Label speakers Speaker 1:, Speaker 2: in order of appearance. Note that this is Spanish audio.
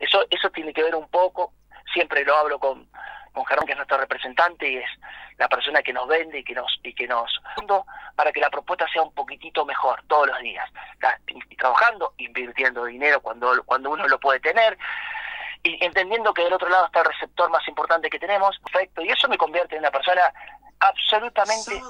Speaker 1: Eso tiene que ver un poco, siempre lo hablo con Germán, que es nuestro representante y es la persona que nos vende y que nos para que la propuesta sea un poquitito mejor todos los días. Trabajando, invirtiendo dinero cuando uno lo puede tener, y entendiendo que del otro lado está el receptor más importante que tenemos, perfecto, y eso me convierte en una persona absolutamente